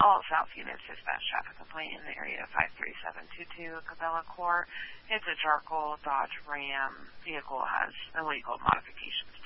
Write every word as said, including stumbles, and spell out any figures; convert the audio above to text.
all South units dispatch traffic complaint in the area of five three seven two two Cabela Court. It's a charcoal Dodge Ram vehicle, has illegal modifications